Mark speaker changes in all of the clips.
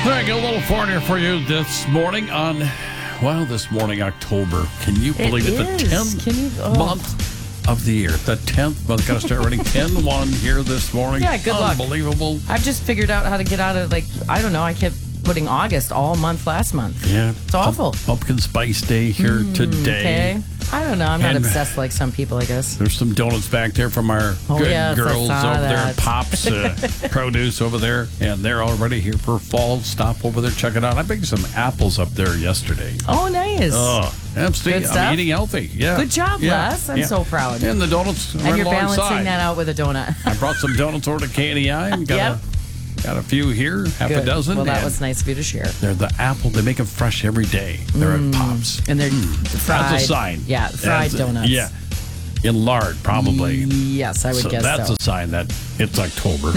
Speaker 1: All right, got a little foreigner for you this morning October. Can you believe it? The 10th month of the year. The 10th month. Got to start running 10-1 here this morning.
Speaker 2: Yeah, good luck.
Speaker 1: Unbelievable.
Speaker 2: I've just figured out how to get out of, I don't know, I kept putting August all month last month.
Speaker 1: Yeah.
Speaker 2: It's awful.
Speaker 1: Pumpkin Spice Day here today.
Speaker 2: Okay. I don't know. I'm not
Speaker 1: And
Speaker 2: obsessed like some people, I guess.
Speaker 1: There's some donuts back there from our good
Speaker 2: yes, I
Speaker 1: girls
Speaker 2: saw
Speaker 1: over there
Speaker 2: that.
Speaker 1: at Pops Produce over there. And they're all ready here for fall. Stop over there, check it out. I baked some apples up there yesterday.
Speaker 2: Oh, nice.
Speaker 1: I'm
Speaker 2: Good stuff?
Speaker 1: eating healthy. Yeah.
Speaker 2: Good job, Les. I'm so proud.
Speaker 1: And the donuts
Speaker 2: And
Speaker 1: right
Speaker 2: you're
Speaker 1: alongside.
Speaker 2: balancing that out with a donut.
Speaker 1: I brought some donuts over to KNEI and got a few here, half a dozen.
Speaker 2: Well, that was nice of you to share.
Speaker 1: They're the apple. They make them fresh every day. They're at Pops.
Speaker 2: And they're fried.
Speaker 1: That's a sign.
Speaker 2: Yeah, fried donuts.
Speaker 1: Yeah. In lard, probably.
Speaker 2: Yes, I would guess
Speaker 1: that's
Speaker 2: so.
Speaker 1: a sign that it's October.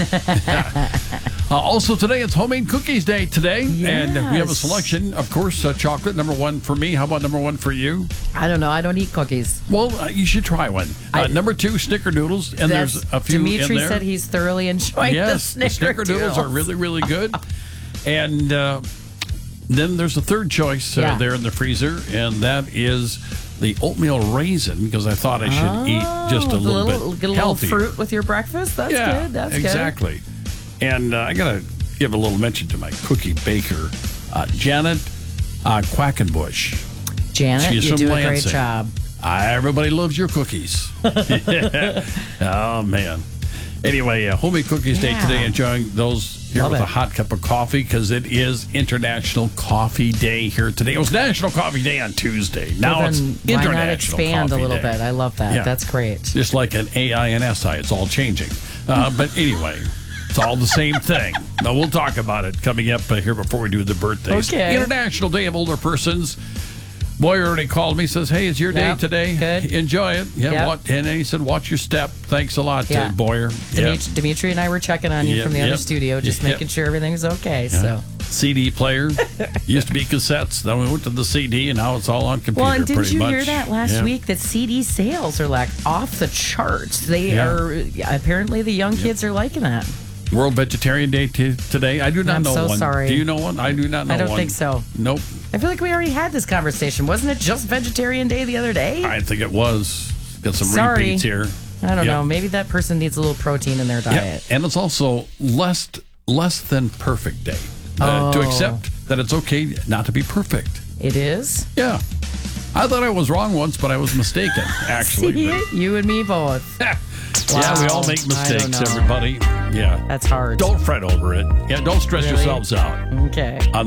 Speaker 1: Also, today it's Homemade Cookies Day today.
Speaker 2: Yes.
Speaker 1: And we have a selection, of course, chocolate, number one for me. How about number one for you?
Speaker 2: I don't know. I don't eat cookies.
Speaker 1: Well, you should try one. Number two, Snickerdoodles. And there's a few
Speaker 2: Dimitri
Speaker 1: in there.
Speaker 2: said he's thoroughly enjoying the
Speaker 1: Snickerdoodles are really, really good. And then there's a third choice there in the freezer, and that is the oatmeal raisin, because I thought I should eat just a little bit
Speaker 2: Get a little
Speaker 1: healthier.
Speaker 2: fruit with your breakfast. That's good. That's
Speaker 1: exactly. And I got to give a little mention to my cookie baker, Janet Quackenbush.
Speaker 2: Janet,
Speaker 1: She's
Speaker 2: you
Speaker 1: from
Speaker 2: do a great
Speaker 1: Lansing.
Speaker 2: job.
Speaker 1: Everybody loves your cookies. Oh, man. Anyway, Homemade Cookies Day today. Enjoying those here
Speaker 2: Love
Speaker 1: with
Speaker 2: it.
Speaker 1: a hot cup of coffee, because it is International Coffee Day here today. It was National Coffee Day on Tuesday. Now
Speaker 2: Well,
Speaker 1: it's
Speaker 2: then why
Speaker 1: International
Speaker 2: not expand
Speaker 1: Coffee
Speaker 2: a little
Speaker 1: Day.
Speaker 2: bit? I love that.
Speaker 1: Yeah.
Speaker 2: That's great.
Speaker 1: Just like an AI and SI, it's all changing. But anyway, it's all the same thing. Now, we'll talk about it coming up here before we do the birthdays.
Speaker 2: Okay.
Speaker 1: International Day of Older Persons. Boy already called me, says, hey, it's your day today.
Speaker 2: Good.
Speaker 1: Enjoy it. Yeah. And then he said, watch your step. Thanks a lot, Boyer.
Speaker 2: Dimitri and I were checking on you from the other studio, just making sure everything's okay. So
Speaker 1: CD player. Used to be cassettes. Then we went to the CD, and now it's all on computer.
Speaker 2: Well, and didn't
Speaker 1: pretty
Speaker 2: you
Speaker 1: much.
Speaker 2: hear that last week that CD sales are off the charts? They are apparently the young kids are liking that.
Speaker 1: World Vegetarian Day today. I do not know
Speaker 2: I'm so
Speaker 1: one.
Speaker 2: sorry.
Speaker 1: Do you know one? I do not know one.
Speaker 2: I don't think so.
Speaker 1: Nope.
Speaker 2: I feel like we already had this conversation. Wasn't it just Vegetarian Day the other day?
Speaker 1: I think it was. Got some
Speaker 2: Sorry.
Speaker 1: repeats here.
Speaker 2: I don't know. Maybe that person needs a little protein in their diet.
Speaker 1: And it's also less than perfect day. To accept that it's okay not to be perfect.
Speaker 2: It is?
Speaker 1: Yeah. I thought I was wrong once, but I was mistaken, actually.
Speaker 2: See, you and me both.
Speaker 1: Yeah, we all make mistakes, everybody. Yeah.
Speaker 2: That's hard.
Speaker 1: Don't fret over it. Yeah, don't stress yourselves out.
Speaker 2: Okay.